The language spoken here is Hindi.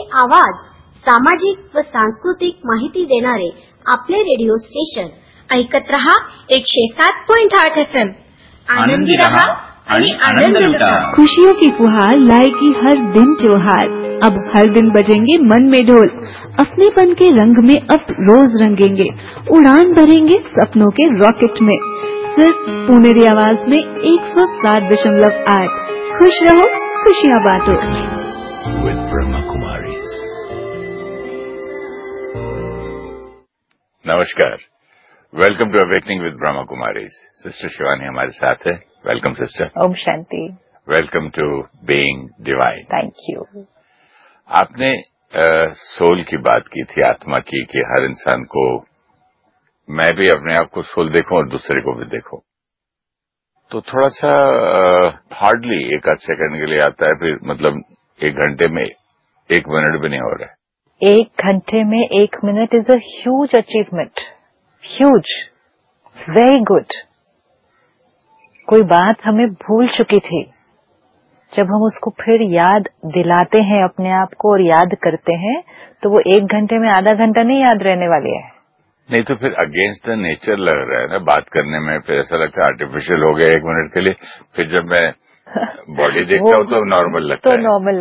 आवाज सामाजिक व सांस्कृतिक माहिती देणारे आपले रेडिओ स्टेशन ऐकत रहा 107.8 FM। आनंदी रहा आणि आनंद लुटा। खुशियों की फुहार लाएगी हर दिन त्योहार। अब हर दिन बजेंगे मन में ढोल, अपनेपन के रंग में अब रोज रंगेंगे, उड़ान भरेंगे सपनों के रॉकेट में। सिर्फ पुनेरी आवाज में 107.8। खुश रहो, खुशियाँ बांटो। With Brahma Kumaris। नमस्कार, welcome to awakening with Brahma Kumaris. Sister Shivani हमारे साथ है। Welcome sister. Om Shanti. Welcome to being divine. Thank you. आपने सोल की बात की थी, आत्मा की, कि हर इंसान को, मैं भी अपने आप को सोल देखूं और दूसरे को भी देखूं, तो थोड़ा सा हार्डली एक आध सेकंड के लिए आता है, फिर मतलब 1 घंटे में 1 मिनट भी नहीं हो रहा है। 1 घंटे में 1 minute is a huge achievement, huge, very good. कोई बात हमें भूल चुकी थी, जब हम उसको फिर याद दिलाते हैं अपने आप को और याद करते हैं, तो वो 1 घंटे में आधा घंटा नहीं याद रहने वाली है। नहीं तो फिर अगेंस्ट द नेचर लग रहा है ना बात करने में, फिर ऐसा लगता है आर्टिफिशियल हो गया 1 मिनट के लिए। फिर जब मैं बॉडी देखता हूँ तो नॉर्मल लगता है।